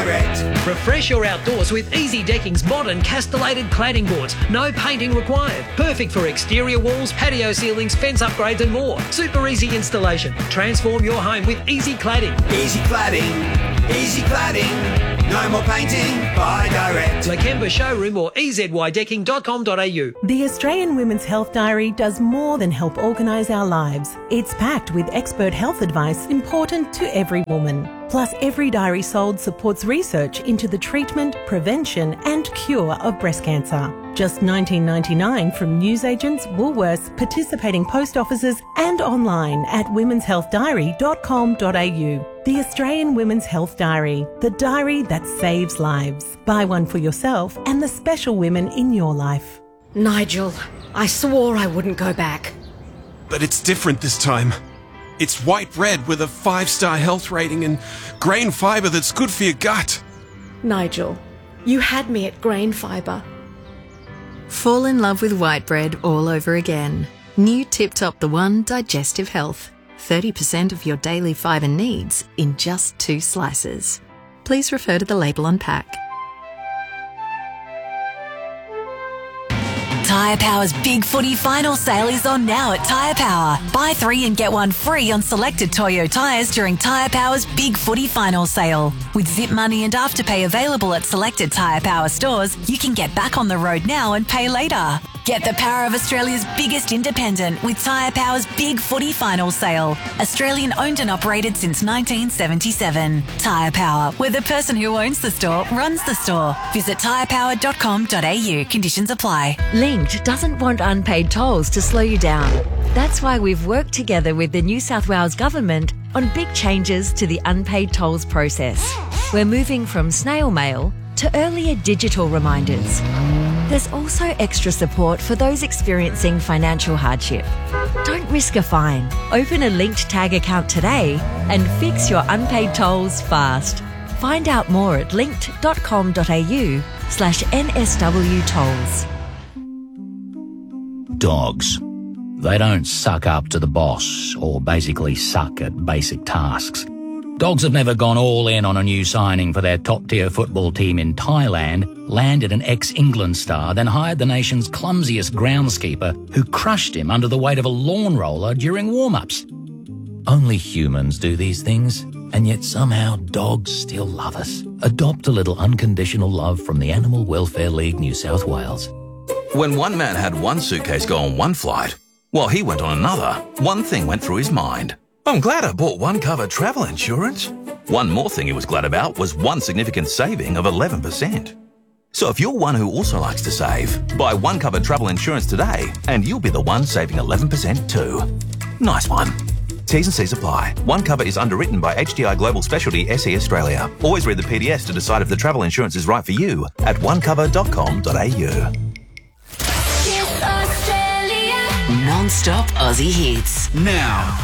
direct. Refresh your outdoors with Easy Decking's modern castellated cladding boards. No painting required. Perfect for exterior walls, patio ceilings, fence upgrades and more. Super easy installation. Transform your home with Easy Cladding. Easy cladding, easy cladding. No more painting, buy direct. Lakemba Showroom or ezydecking.com.au. The Australian Women's Health Diary does more than help organise our lives. It's packed with expert health advice important to every woman. Plus, every diary sold supports research into the treatment, prevention and cure of breast cancer. Just $19.99 from newsagents, Woolworths, participating post offices and online at womenshealthdiary.com.au. The Australian Women's Health Diary, the diary that saves lives. Buy one for yourself and the special women in your life. Nigel, I swore I wouldn't go back. But it's different this time. It's white bread with a 5-star health rating and grain fibre that's good for your gut. Nigel, you had me at grain fibre. Fall in love with white bread all over again. New Tip Top The One Digestive Health. 30% of your daily fibre needs in just 2 slices. Please refer to the label on pack. Tyre Power's Big Footy Final Sale is on now at Tyre Power. Buy 3 and get 1 free on selected Toyo tyres during Tyre Power's Big Footy Final Sale. With Zip Money and Afterpay available at selected Tyre Power stores, you can get back on the road now and pay later. Get the power of Australia's biggest independent with Tyre Power's Big Footy Final Sale. Australian owned and operated since 1977. Tyre Power, where the person who owns the store runs the store. Visit tyrepower.com.au. Conditions apply. Linked doesn't want unpaid tolls to slow you down. That's why we've worked together with the New South Wales Government on big changes to the unpaid tolls process. We're moving from snail mail to earlier digital reminders. There's also extra support for those experiencing financial hardship. Don't risk a fine. Open a Linked Tag account today and fix your unpaid tolls fast. Find out more at linked.com.au/NSW tolls. Dogs. They don't suck up to the boss or basically suck at basic tasks. Dogs have never gone all in on a new signing for their top-tier football team in Thailand, landed an ex-England star, then hired the nation's clumsiest groundskeeper who crushed him under the weight of a lawn roller during warm-ups. Only humans do these things, and yet somehow dogs still love us. Adopt a little unconditional love from the Animal Welfare League New South Wales. When one man had one suitcase go on one flight, while he went on another, one thing went through his mind. I'm glad I bought One Cover travel insurance. One more thing he was glad about was one significant saving of 11%. So if you're one who also likes to save, buy One Cover travel insurance today and you'll be the one saving 11% too. Nice one. T's and C's apply. One Cover is underwritten by HDI Global Specialty SE Australia. Always read the PDS to decide if the travel insurance is right for you at onecover.com.au. Non-stop Aussie hits. Now.